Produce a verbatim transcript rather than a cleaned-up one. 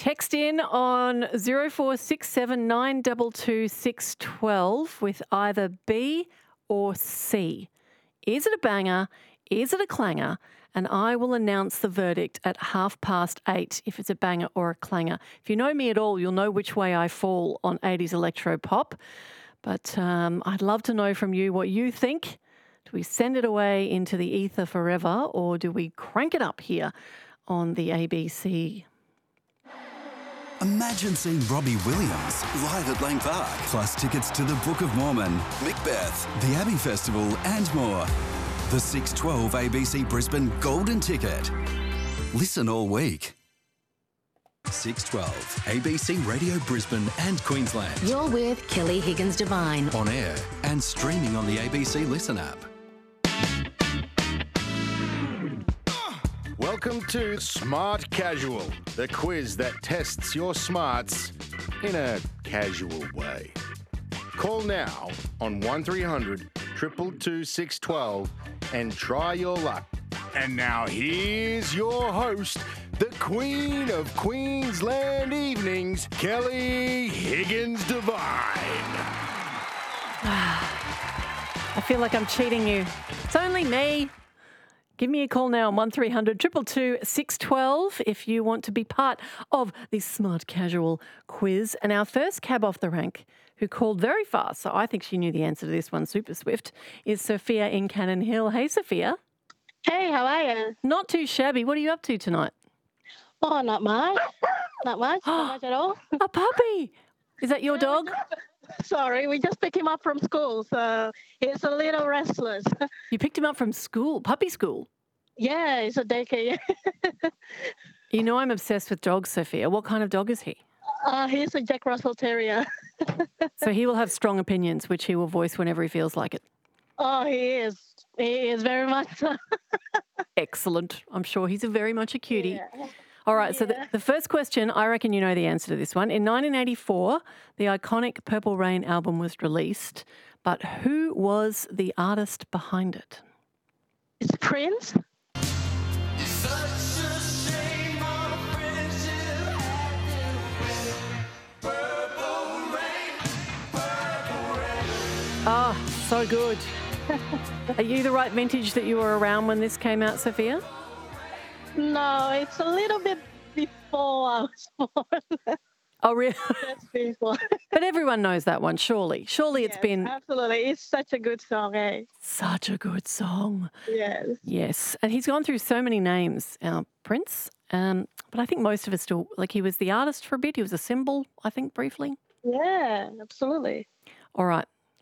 Text in on zero four six seven nine two two six one two with either B or C. Is it a banger? Is it a clanger? And I will announce the verdict at half past eight if it's a banger or a clanger. If you know me at all, you'll know which way I fall on eighties electro pop. But um, I'd love to know from you what you think. Do we send it away into the ether forever, or do we crank it up here on the A B C? Imagine seeing Robbie Williams live at Lang Park, plus tickets to the Book of Mormon, Macbeth, the Abbey Festival and more. The six twelve A B C Brisbane Golden Ticket. Listen all week. six twelve A B C Radio Brisbane and Queensland. You're with Kelly Higgins Devine. On air and streaming on the A B C Listen app. Welcome to Smart Casual, the quiz that tests your smarts in a casual way. Call now on one three hundred two two two six one two and try your luck. And now here's your host, the Queen of Queensland Evenings, Kelly Higgins Devine. I feel like I'm cheating you. It's only me. Give me a call now on one three hundred two two two six one two if you want to be part of this Smart Casual quiz. And our first cab off the rank, who called very fast, so I think she knew the answer to this one super swift, is Sophia in Cannon Hill. Hey, Sophia. Hey, how are you? Not too shabby. What are you up to tonight? Oh, not much. Not much. Not much at all. A puppy. Is that your dog? Sorry, we just picked him up from school, so he's a little restless. You picked him up from school, puppy school? Yeah, it's a daycare. You know I'm obsessed with dogs, Sophia. What kind of dog is he? Uh, he's a Jack Russell Terrier. So he will have strong opinions, which he will voice whenever he feels like it. Oh, he is. He is very much so. Excellent. I'm sure he's a very much a cutie. Yeah. All right, so the, Yeah. the first question, I reckon you know the answer to this one. In nineteen eighty-four, the iconic Purple Rain album was released, but who was the artist behind it? It's Prince. Ah, so good. Are you the right vintage that you were around when this came out, Sophia? No, it's a little bit before I was born. Oh, really? That's before. But everyone knows that one, surely. Surely it's Yes, been absolutely. It's such a good song, eh? such a good song. Yes. Yes. And he's gone through so many names, our Prince. Um, but I think most of us still, like he was the artist for a bit. He was a symbol, I think, briefly. Yeah, absolutely. All right.